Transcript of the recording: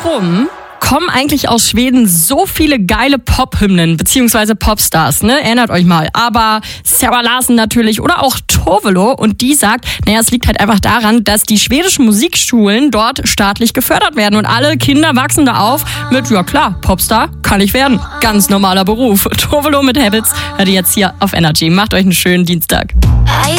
Warum kommen eigentlich aus Schweden so viele geile Pop-Hymnen bzw. Popstars, ne? Erinnert euch mal. Aber Sarah Larsson natürlich oder auch Tove Lo, und die sagt, es liegt halt einfach daran, dass die schwedischen Musikschulen dort staatlich gefördert werden und alle Kinder wachsen da auf mit, ja klar, Popstar kann ich werden. Ganz normaler Beruf. Tove Lo mit Habits hört ihr jetzt hier auf Energy. Macht euch einen schönen Dienstag.